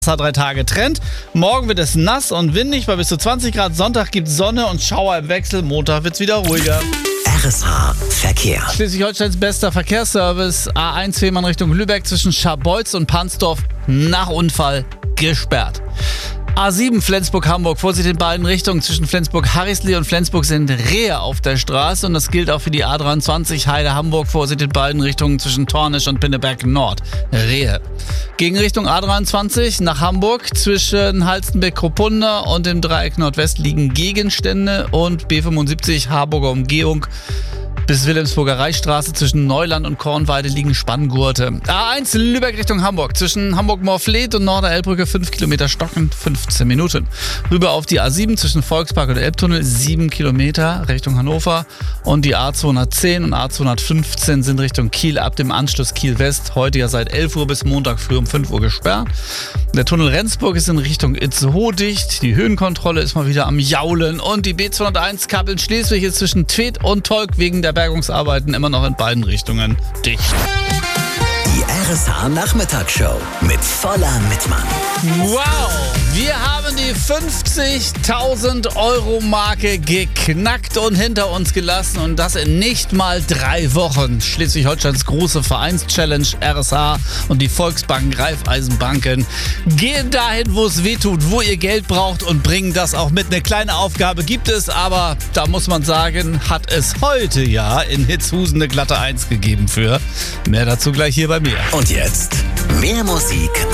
3 Tage Trend. Morgen wird es nass und windig bei bis zu 20 Grad. Sonntag gibt es Sonne und Schauer im Wechsel. Montag wird es wieder ruhiger. RSH Verkehr. Schleswig-Holsteins bester Verkehrsservice. A1 Fehmarn Richtung Lübeck zwischen Scharbeutz und Pansdorf nach Unfall gesperrt. A7 Flensburg-Hamburg, Vorsicht in beiden Richtungen. Zwischen Flensburg-Harrislee und Flensburg sind Rehe auf der Straße und das gilt auch für die A23 Heide-Hamburg, Vorsicht in beiden Richtungen zwischen Tornisch und Pinneberg Nord. Rehe. Gegenrichtung A23 nach Hamburg zwischen Halstenbeck-Kropunda und dem Dreieck Nordwest liegen Gegenstände und B75 Harburger Umgehung. Bis Wilhelmsburger Reichsstraße zwischen Neuland und Kornweide liegen Spanngurte. A1 Lübeck Richtung Hamburg. Zwischen Hamburg-Morfleet und Norder-Elbbrücke 5 Kilometer stockend, 15 Minuten. Rüber auf die A7 zwischen Volkspark und Elbtunnel 7 Kilometer Richtung Hannover. Und die A210 und A215 sind Richtung Kiel ab dem Anschluss Kiel-West. Heute ja seit 11 Uhr bis Montag früh um 5 Uhr gesperrt. Der Tunnel Rendsburg ist in Richtung Itzehoe dicht. Die Höhenkontrolle ist mal wieder am Jaulen. Und die B201 Kappeln-Schleswig ist zwischen Tweed und Tolk wegen der Bergungsarbeiten immer noch in beiden Richtungen dicht. Die RSH Nachmittagsshow mit voller Mitmann. Wow, wir haben die 50.000 Euro Marke geknackt und hinter uns gelassen und das in nicht mal 3 Wochen. Schleswig-Holsteins große Vereinschallenge RSH und die Volksbanken, Raiffeisenbanken gehen dahin, wo es weh tut, wo ihr Geld braucht und bringen das auch mit. Eine kleine Aufgabe gibt es, aber da muss man sagen, hat es heute ja in Hitzhusen eine glatte 1 gegeben für. Mehr dazu gleich hier bei mir. Und jetzt mehr Musik